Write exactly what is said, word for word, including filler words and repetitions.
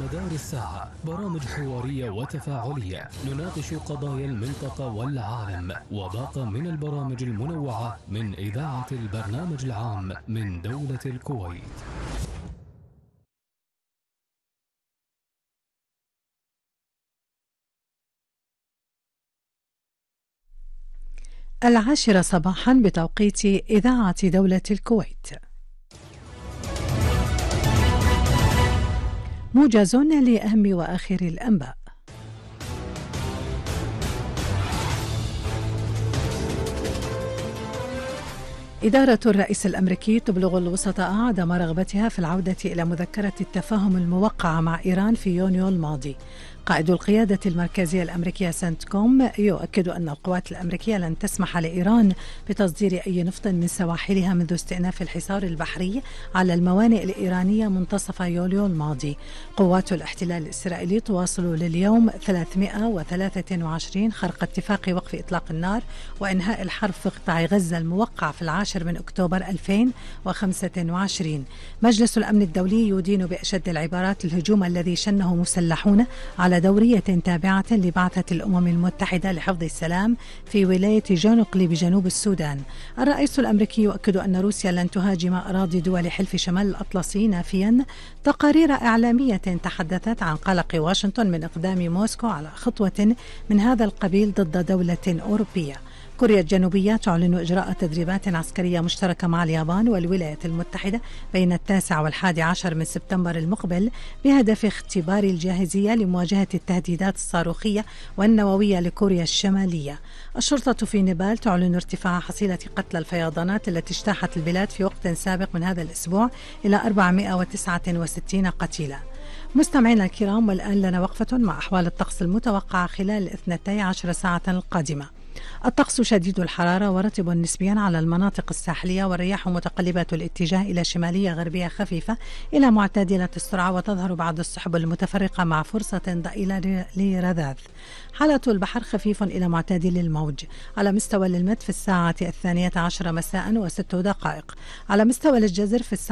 مدار الساعة برامج حوارية وتفاعلية نناقش قضايا المنطقة والعالم، وباقة من البرامج المنوعة من إذاعة البرنامج العام من دولة الكويت. العاشرة صباحا بتوقيت إذاعة دولة الكويت. موجز لأهم وآخر الأنباء. إدارة الرئيس الأمريكي تبلغ الوسطاء عدم رغبتها في العودة إلى مذكرة التفاهم الموقعة مع إيران في يونيو الماضي. قائد القيادة المركزية الأمريكية سنت كوم يؤكد أن القوات الأمريكية لن تسمح لإيران بتصدير أي نفط من سواحلها منذ استئناف الحصار البحري على الموانئ الإيرانية منتصف يوليو الماضي. قوات الاحتلال الإسرائيلي تواصل لليوم ثلاثمائة وثلاثة وعشرين خرق اتفاق وقف إطلاق النار وإنهاء الحرب في قطاع غزة الموقع في العاشر من أكتوبر ألفين وخمسة وعشرين. مجلس الأمن الدولي يدين بأشد العبارات الهجوم الذي شنه مسلحون على دورية تابعة لبعثة الأمم المتحدة لحفظ السلام في ولاية جونقلي بجنوب السودان. الرئيس الأمريكي يؤكد أن روسيا لن تهاجم أراضي دول حلف شمال الأطلسي، نافيا تقارير إعلامية تحدثت عن قلق واشنطن من إقدام موسكو على خطوة من هذا القبيل ضد دولة أوروبية. كوريا الجنوبية تعلن إجراء تدريبات عسكرية مشتركة مع اليابان والولايات المتحدة بين التاسع والحادي عشر من سبتمبر المقبل بهدف اختبار الجاهزية لمواجهة التهديدات الصاروخية والنووية لكوريا الشمالية. الشرطة في نيبال تعلن ارتفاع حصيلة قتلى الفيضانات التي اجتاحت البلاد في وقت سابق من هذا الأسبوع إلى أربعمائة وتسعة وستين قتيلا. مستمعينا الكرام، والآن لنا وقفة مع أحوال الطقس المتوقعة خلال الاثنتي عشر ساعة القادمة. الطقس شديد الحرارة ورطب نسبيا على المناطق الساحلية، والرياح متقلبة الاتجاه إلى شمالية غربية خفيفة إلى معتدلة السرعة، وتظهر بعض السحب المتفرقة مع فرصة ضئيلة لرذاذ. حالة البحر خفيف إلى معتدل الموج. على مستوى المد في الساعة الثانية عشر مساء وست دقائق. على مستوى الجزر في الساعة